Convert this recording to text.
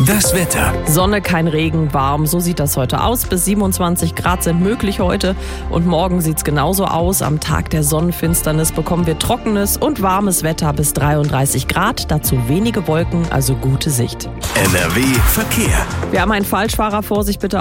Das Wetter. Sonne, kein Regen, warm, so sieht das heute aus. Bis 27 Grad sind möglich heute und morgen sieht es genauso aus. Am Tag der Sonnenfinsternis bekommen wir trockenes und warmes Wetter bis 33 Grad, dazu wenige Wolken, also gute Sicht. NRW Verkehr. Wir haben einen Falschfahrer, Vorsicht bitte